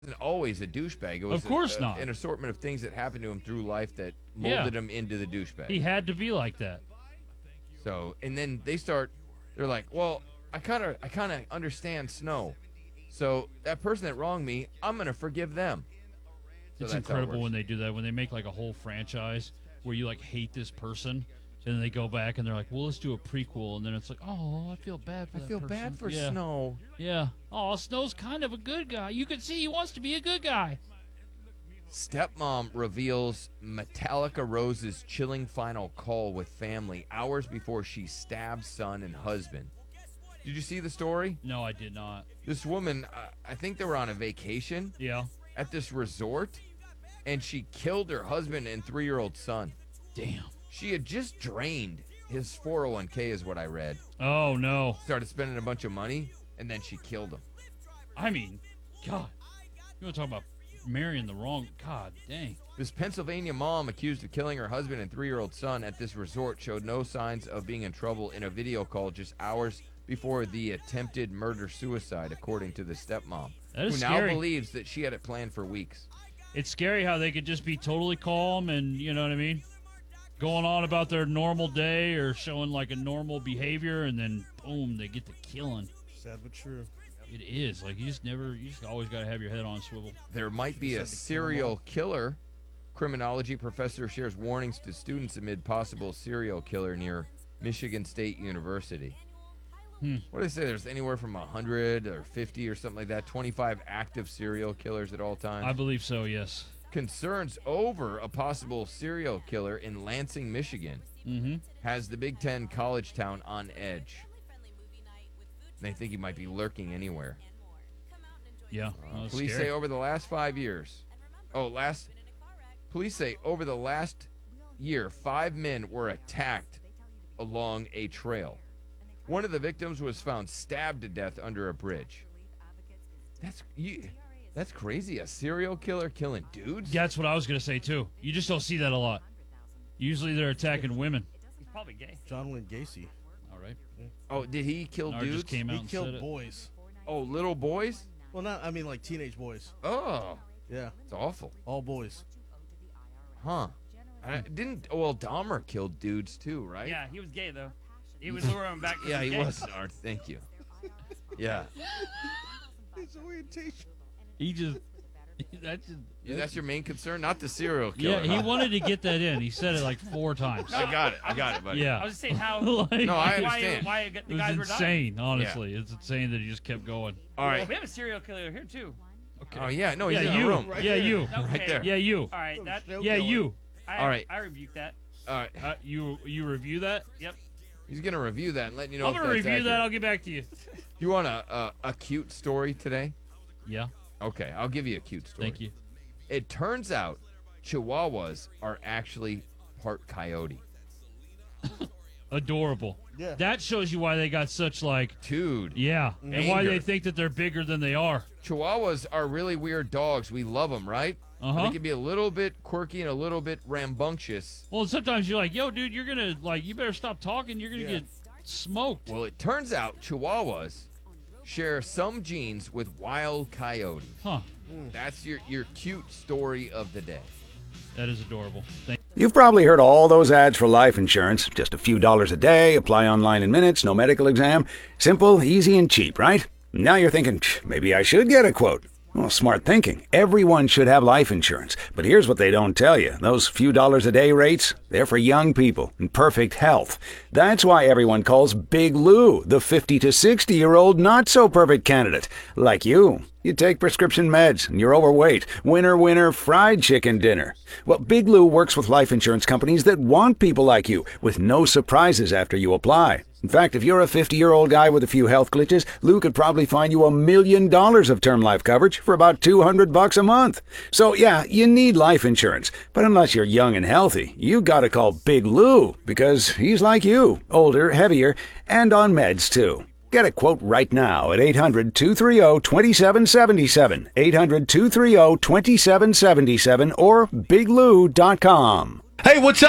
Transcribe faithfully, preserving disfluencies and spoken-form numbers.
wasn't always a douchebag. It was Of course a, a, not. an assortment of things that happened to him through life that molded Yeah. him into the douchebag. He had to be like that. So, and then they start, they're like, well, I kind of I kind of understand Snow. So that person that wronged me, I'm going to forgive them. So It's that's how it incredible works. when they do that, when they make like a whole franchise where you like hate this person, and then they go back and they're like, well, let's do a prequel, and then it's like, oh, I feel bad for I that feel person. bad for yeah. Snow. Yeah. Oh, Snow's kind of a good guy. You can see he wants to be a good guy. Stepmom reveals Metallica Rose's chilling final call with family hours before she stabs son and husband. Did you see the story? No, I did not. This woman, uh, I think they were on a vacation Yeah. at this resort, and she killed her husband and three-year-old son. Damn. She had just drained his four oh one k, is what I read. Oh, no. Started spending a bunch of money, and then she killed him. I mean, God. You want to talk about marrying the wrong... God, dang. This Pennsylvania mom accused of killing her husband and three-year-old son at this resort showed no signs of being in trouble in a video call just hours before the attempted murder-suicide, according to the stepmom, That is who scary. now believes that she had it planned for weeks. It's scary how they could just be totally calm and, you know what I mean, going on about their normal day or showing like a normal behavior, and then, boom, they get to killing. Sad but true. It is. Like, you just never, you just always got to have your head on a swivel. There might be a serial killer. Criminology professor shares warnings to students amid possible serial killer near Michigan State University. Hmm. What do they say? There's anywhere from one hundred or fifty or something like that, twenty-five active serial killers at all times. I believe so, yes. Concerns over a possible serial killer in Lansing, Michigan, Mm-hmm. has the Big Ten college town on edge. They think he might be lurking anywhere. Yeah. Uh, Well, it's police scary. say over the last five years, oh, last, police say over the last year, five men were attacked along a trail. One of the victims was found stabbed to death under a bridge. That's you. That's crazy. A serial killer killing dudes. That's what I was going to say, too. You just don't see that a lot. Usually they're attacking women. He's probably gay. John Wayne Gacy. All right. Oh, did he kill Nard dudes? just came out He and killed said it. boys. Oh, little boys. Well, not, I mean, like teenage boys. Oh, Yeah, it's awful. all boys. Huh? I didn't. Oh, well, Dahmer killed dudes too, right? Yeah, he was gay though. He was luring him back. 'cause Yeah, he's he gay. was. Art. Thank you. Yeah. His orientation. He just... That's just... Yeah, that's your main concern, not the serial Yeah, killer. he huh? wanted to get that in. He said it like four times. I got it. I got it, buddy. Yeah. I was just saying how. Like, No, I why, understand. why the it was guys were dying. insane, honestly. It's insane that he just kept going. All right. We have a serial killer here too. Oh yeah. No, he's Yeah, in you. the room. Right yeah, there. you. Okay. Right there. Yeah, you. All right, that. Yeah, you. I, All right. I rebuke that. All right. Uh, you you review that? Yep. He's gonna review that and let you know. I'm if gonna that's review that. accurate. I'll get back to you. You want a, a a cute story today? Yeah. Okay, I'll give you a cute story. Thank you. It turns out Chihuahuas are actually part coyote. Adorable. Yeah. That shows you why they got such like Dude. yeah, and why Anger. they think that they're bigger than they are. Chihuahuas are really weird dogs. We love them, right? Uh But huh. They can be a little bit quirky and a little bit rambunctious. Well, sometimes you're like, yo, dude, you're gonna like, you better stop talking. You're gonna Yeah. get smoked. Well, it turns out Chihuahuas share some genes with wild coyotes. Huh? That's your, your cute story of the day. That is adorable. Thank You've probably heard all those ads for life insurance. Just a few dollars a day, apply online in minutes, no medical exam. Simple, easy, and cheap, right? Now you're thinking, "Psh, maybe I should get a quote. Well, smart thinking. Everyone should have life insurance. But here's what they don't tell you. Those few dollars a day rates, they're for young people in perfect health. That's why everyone calls Big Lou the fifty to sixty-year-old not-so-perfect candidate. Like you. You take prescription meds, and you're overweight. Winner, winner, fried chicken dinner. Well, Big Lou works with life insurance companies that want people like you, with no surprises after you apply. In fact, if you're a fifty-year-old guy with a few health glitches, Lou could probably find you a million dollars of term life coverage for about two hundred bucks a month. So yeah, you need life insurance. But unless you're young and healthy, you gotta call Big Lou, because he's like you, older, heavier, and on meds too. Get a quote right now at eight hundred, two three zero, two seven seven seven, eight hundred, two three zero, two seven seven seven, or big lou dot com. Hey, what's up?